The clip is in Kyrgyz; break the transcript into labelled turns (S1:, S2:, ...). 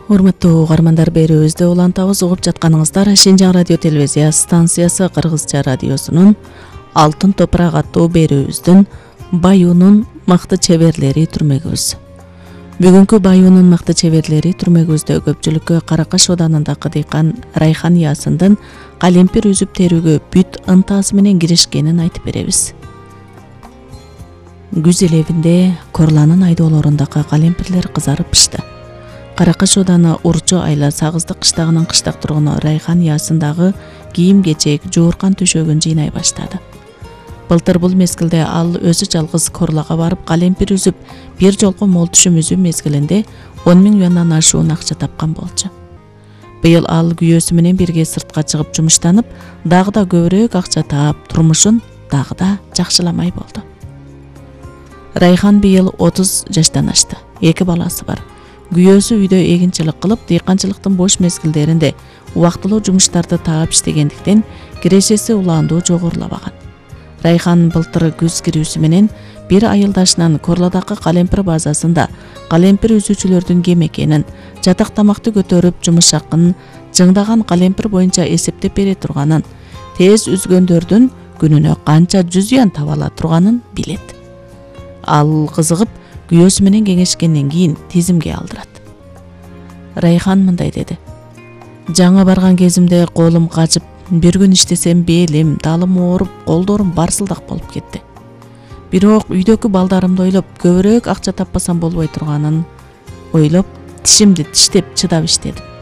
S1: Урматтуу угармандар, берүүбүздө улантабыз, угуп жатканыңыздар Шинжаң радио телевизия станциясы Кыргызча радиосунун Алтын топурак аттуу берүүбүздүн Баюунун мыкты чеберлери түрмөгүбүз. Бүгүнкү Баюунун мыкты чеберлери түрмөгүбүздө көпчүлүккө Каракаш ауданындагы дыйкан Райхан Ясындын калемпир үзүп терүүгө бүт ынтасы менен киришкенин айтып беребиз. Күз элебинде Корланын айдоолорундагы калемпирлер кызарып пышты. Каракаш ауданы Урчу айла Сагыздык кыштагынын кыштак тургуну Райхан Ясындагы кийим-кечек, жууркан төшөгүн жыйнай баштады. Былтыр бул мезгилде ал өзү жалгыз Корлага барып калемпир үзүп, бир жолку мол түшүм үзүү мезгилинде 10 000 юандан ашуун акча тапкан болчу. Быйыл ал күйөөсү менен бирге сыртка чыгып жумуштанып, дагы да көбүрөөк акча таап, турмушун дагы да жакшыламай болду. Райхан быйыл 30 жаштан ашты. 2 баласы бар. Күйөөсү үйдө эгинчилик кылып, дыйканчылыктын бош мезгилдеринде убактылуу жумуштарды таап иштегендиктен кирешеси улаандуу жогорулабаган. Райхан былтыр күз кирүүсү менен бир айылдашынан Корладагы калемпир базасында калемпир үзүүчүлөрдүн кем экенин, жатак тамакты көтөрүп жумуш акын жыңдаган калемпир боюнча эсептеп бере турганын, тез үзгөндөрдүн күнүнө канча 100 юан таба ала турганын билет. Ал кызыгып, күйөөсү менен кеңешкенден кийин тизимге алдырат. Райхан мындай деди: "Жаңа барган кезимде колум качып, бир күн иштесем белим, далым ооруп, колдорум барсылдак болуп кетти. Бирок үйдөгү балдарымды ойлоп, көбүрөөк акча таппасам болбой турганын ойлоп, тишимди тиштеп чыдап иштедим.